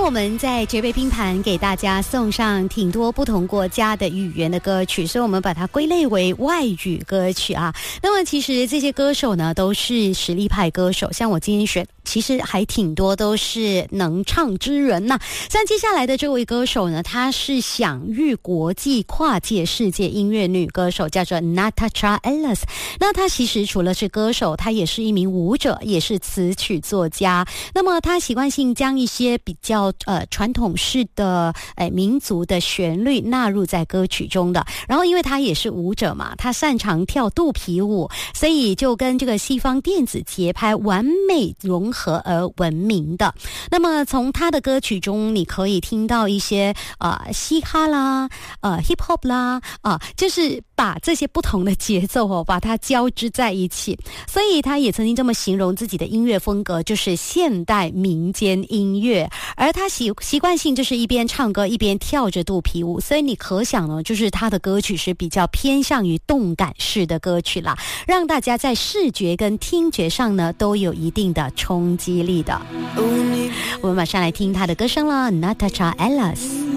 我们在绝配拼盘给大家送上挺多不同国家的语言的歌曲，所以我们把它归类为外语歌曲啊。那么其实这些歌手呢都是实力派歌手，像我今天选其实还挺多都是能唱之人呐。像接下来的这位歌手呢，她是享誉国际跨界世界音乐女歌手，叫做 Natasha Ellis。 那她其实除了是歌手，她也是一名舞者，也是词曲作家。那么她习惯性将一些比较传统式的民族的旋律纳入在歌曲中的，然后因为她也是舞者嘛，她擅长跳肚皮舞，所以就跟这个西方电子节拍完美融合而闻名的。那么从她的歌曲中你可以听到一些嘻哈啦hip hop 啦就是把这些不同的节奏把它交织在一起。所以她也曾经这么形容自己的音乐风格，就是现代民间音乐，而她习惯性就是一边唱歌一边跳着肚皮舞，所以你可想呢，就是她的歌曲是比较偏向于动感式的歌曲啦，让大家在视觉跟听觉上呢都有一定的冲击力的。我们马上来听她的歌声了， Natasha Ellis。